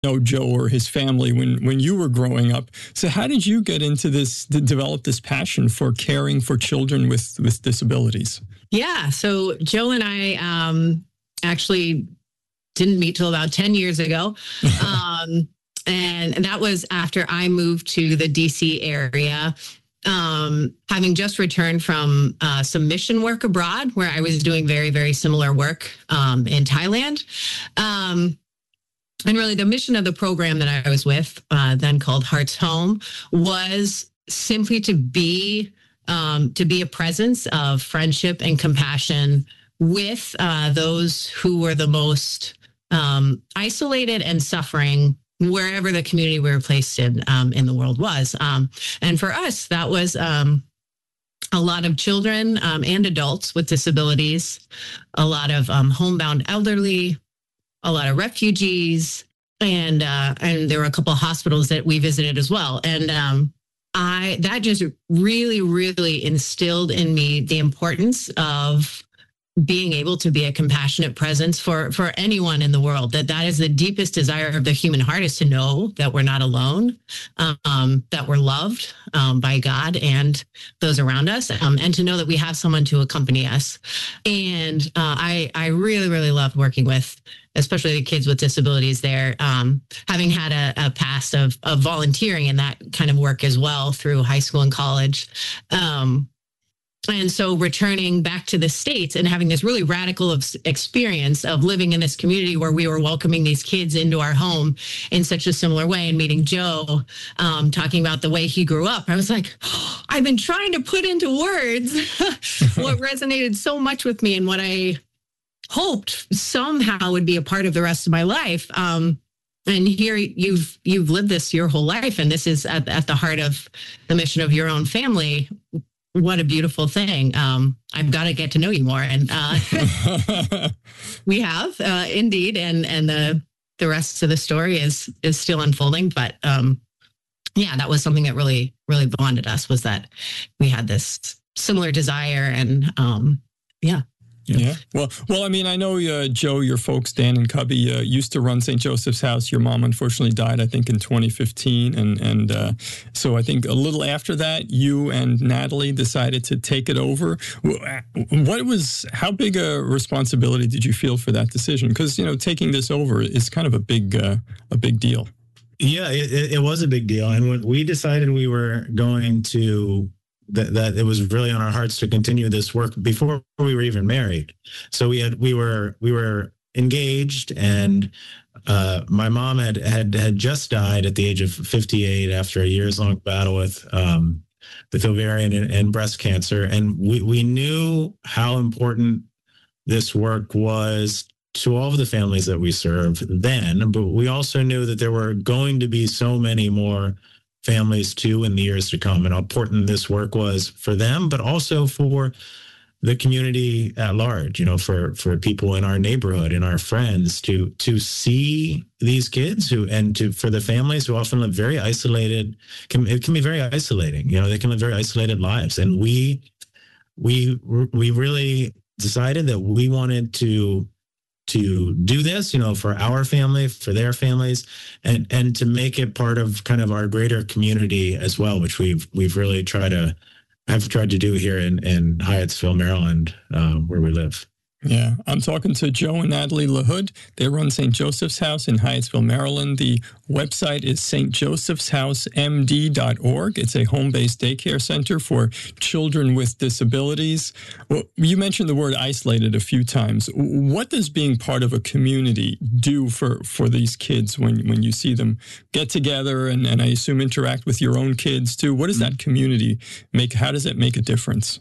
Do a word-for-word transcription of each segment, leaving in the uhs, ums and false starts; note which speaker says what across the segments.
Speaker 1: know Joe or his family when, when you were growing up. So how did you get into this, to develop this passion for caring for children with, with disabilities?
Speaker 2: Yeah. So Joe and I um, actually didn't meet till about ten years ago. Um, and that was after I moved to the D C area, um, having just returned from uh, some mission work abroad where I was doing very, very similar work um, in Thailand. Um, And really the mission of the program that I was with, uh, then called Hearts Home, was simply to be um, to be a presence of friendship and compassion with uh, those who were the most um, isolated and suffering wherever the community we were placed in um, in the world was. Um, and for us, that was um, a lot of children um, and adults with disabilities, a lot of um, homebound elderly, a lot of refugees, and uh, and there were a couple of hospitals that we visited as well. And um, I that just really, really instilled in me the importance of being able to be a compassionate presence for for anyone in the world. That that is the deepest desire of the human heart, is to know that we're not alone, um, that we're loved um, by God and those around us, um, and to know that we have someone to accompany us. And uh, I I really really loved working with, especially the kids with disabilities there, um, having had a, a past of of volunteering in that kind of work as well through high school and college. Um, And so returning back to the States and having this really radical experience of living in this community where we were welcoming these kids into our home in such a similar way, and meeting Joe, um, talking about the way he grew up, I was like, oh, I've been trying to put into words what resonated so much with me and what I hoped somehow would be a part of the rest of my life. Um, and here you've you've lived this your whole life, and this is at, at the heart of the mission of your own family. What a beautiful thing. Um, I've got to get to know you more. And uh, we have uh, indeed. And and the the rest of the story is is still unfolding. But um, yeah, that was something that really, really bonded us, was that we had this similar desire. And um, yeah.
Speaker 1: Yeah. yeah. Well, well, I mean, I know, uh, Joe, your folks, Dan and Cubby, uh, used to run Saint Joseph's House. Your mom unfortunately died, I think, in twenty fifteen. And, and uh, so I think a little after that, you and Natalie decided to take it over. What was, how big a responsibility did you feel for that decision? Because, you know, taking this over is kind of a big, uh, a big deal.
Speaker 3: Yeah, it, it was a big deal. And when we decided we were going to That, that it was really on our hearts to continue this work before we were even married. So we had we were we were engaged, and uh, my mom had, had had just died at the age of fifty-eight after a years long battle with um, with ovarian and, and breast cancer, and we we knew how important this work was to all of the families that we serve then, but we also knew that there were going to be so many more families too in the years to come, and how important this work was for them, but also for the community at large, you know, for, for people in our neighborhood and our friends to, to see these kids who, and to, for the families who often live very isolated, can, it can be very isolating, you know, they can live very isolated lives. And we, we, we really decided that we wanted to to do this, you know, for our family, for their families, and and to make it part of kind of our greater community as well, which we've we've really tried to, I've tried to do here in, in Hyattsville, Maryland, uh, where we live.
Speaker 1: Yeah, I'm talking to Joe and Natalie LaHood. They run Saint Joseph's House in Hyattsville, Maryland. The website is s t joseph's house m d dot org. It's a home-based daycare center for children with disabilities. Well, you mentioned the word isolated a few times. What does being part of a community do for, for these kids when, when you see them get together and, and I assume interact with your own kids too? What does that community make? How does it make a difference?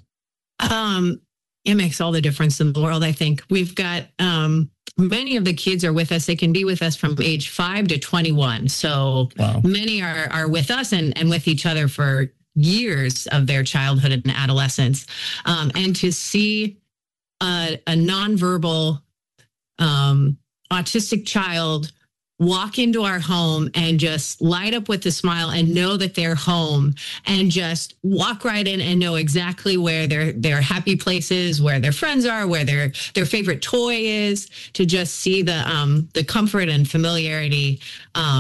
Speaker 2: Um. It makes all the difference in the world, I think. We've got um, many of the kids are with us. They can be with us from age five to twenty-one. So wow. Many are are with us and, and with each other for years of their childhood and adolescence. Um, and to see a, a nonverbal um, autistic child walk into our home and just light up with a smile and know that they're home, and just walk right in and know exactly where their their happy place is, where their friends are, where their their favorite toy is, to just see the um the comfort and familiarity um